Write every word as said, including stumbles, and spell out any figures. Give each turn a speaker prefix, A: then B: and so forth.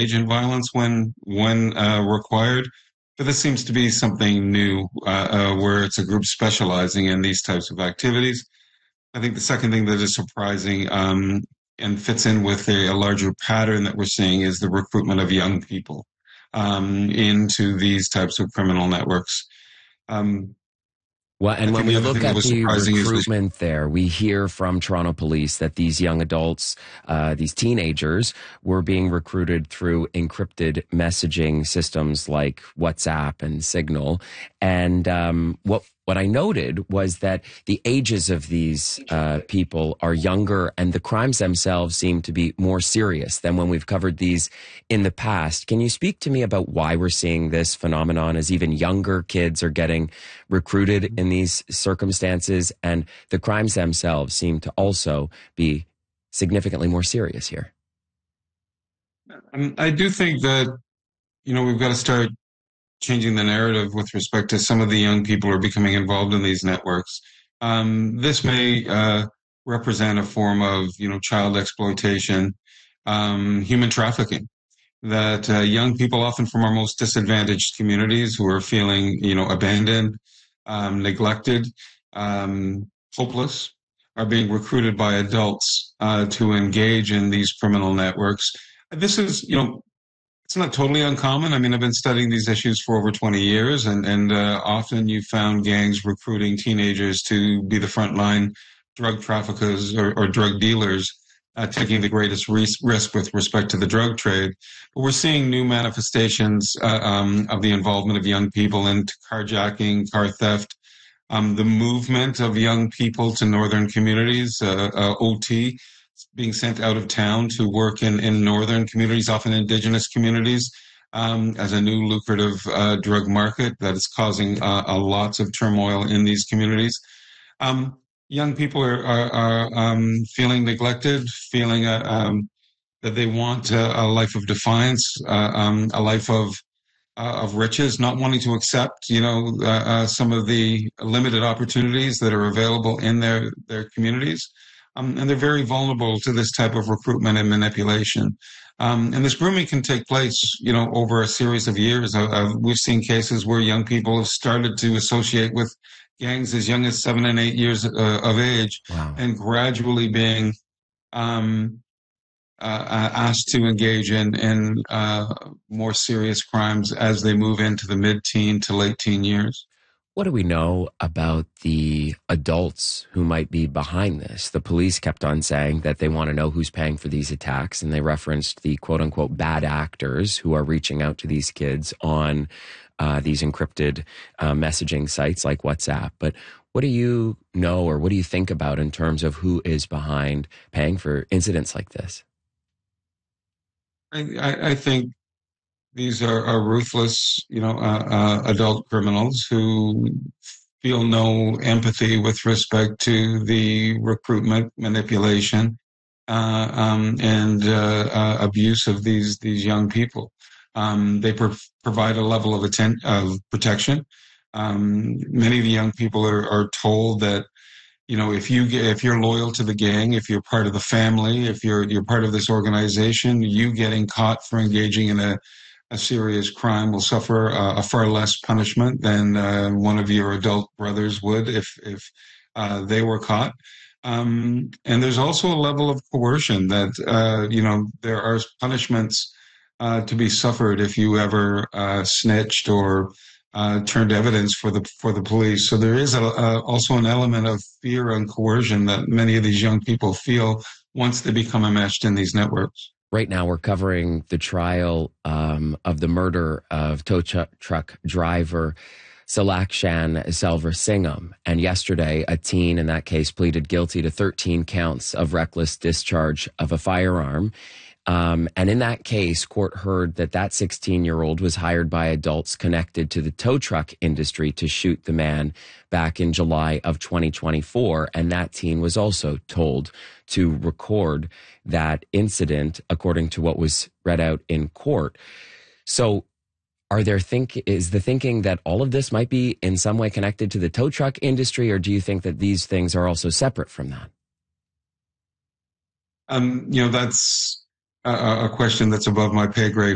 A: engage in violence when when uh, required. But this seems to be something new, uh, uh, where it's a group specializing in these types of activities. I think the second thing that is surprising, um, and fits in with a, a larger pattern that we're seeing, is the recruitment of young people um, into these types of criminal networks. Um,
B: Well, and when we look at the recruitment
A: is
B: there, we hear from Toronto Police that these young adults, uh, these teenagers, were being recruited through encrypted messaging systems like WhatsApp and Signal. And um, what what I noted was that the ages of these uh, people are younger, and the crimes themselves seem to be more serious than when we've covered these in the past. Can you speak to me about why we're seeing this phenomenon as even younger kids are getting recruited in these circumstances, and the crimes themselves seem to also be significantly more serious here?
A: Um, I do think that, you know, we've got to start changing the narrative with respect to some of the young people who are becoming involved in these networks. Um, this may uh, represent a form of, you know, child exploitation, um, human trafficking, that uh, young people, often from our most disadvantaged communities, who are feeling, you know, abandoned, um, neglected, um, hopeless, are being recruited by adults uh, to engage in these criminal networks. This is, you know, it's not totally uncommon. I mean, I've been studying these issues for over twenty years, and, and uh, often you found gangs recruiting teenagers to be the frontline drug traffickers or, or drug dealers, uh, taking the greatest risk with respect to the drug trade. But we're seeing new manifestations uh, um, of the involvement of young people into carjacking, car theft, um, the movement of young people to northern communities, uh, uh, O T, being sent out of town to work in, in northern communities, often indigenous communities, um, as a new lucrative uh, drug market that is causing uh, a lots of turmoil in these communities. Um, young people are, are, are um, feeling neglected, feeling uh, um, that they want a, a life of defiance, uh, um, a life of uh, of riches, not wanting to accept, you know, uh, uh, some of the limited opportunities that are available in their their communities. Um, and they're very vulnerable to this type of recruitment and manipulation. Um, and this grooming can take place, you know, over a series of years. Uh, uh, we've seen cases where young people have started to associate with gangs as young as seven and eight years uh, of age,
B: wow.
A: and gradually being um, uh, asked to engage in, in uh, more serious crimes as they move into the mid-teen to late-teen years.
B: What do we know about the adults who might be behind this? The police kept on saying that they want to know who's paying for these attacks, and they referenced the quote-unquote bad actors who are reaching out to these kids on uh, these encrypted uh, messaging sites like WhatsApp. But what do you know, or what do you think about in terms of who is behind paying for incidents like this?
A: I, I, I think these are, are ruthless, you know, uh, uh, adult criminals who feel no empathy with respect to the recruitment, manipulation, uh, um, and uh, uh, abuse of these these young people. Um, they pro- provide a level of atten- of protection. Um, many of the young people are, are told that, you know, if you get, if you're loyal to the gang, if you're part of the family, if you're you're part of this organization, you getting caught for engaging in a a serious crime will suffer uh, a far less punishment than uh, one of your adult brothers would if if uh, they were caught. Um, and there's also a level of coercion that, uh, you know, there are punishments uh, to be suffered if you ever uh, snitched or uh, turned evidence for the for the police. So there is a, a, also an element of fear and coercion that many of these young people feel once they become enmeshed in these networks.
B: Right now, we're covering the trial um, of the murder of tow truck driver Selakshan Selvasingham. And yesterday, a teen in that case pleaded guilty to thirteen counts of reckless discharge of a firearm. Um, and in that case, court heard that that sixteen-year-old was hired by adults connected to the tow truck industry to shoot the man back in July of twenty twenty-four. And that teen was also told to record that incident, according to what was read out in court. So are there think is the thinking that all of this might be in some way connected to the tow truck industry, or do you think that these things are also separate from that?
A: Um, you know, that's a, a question that's above my pay grade.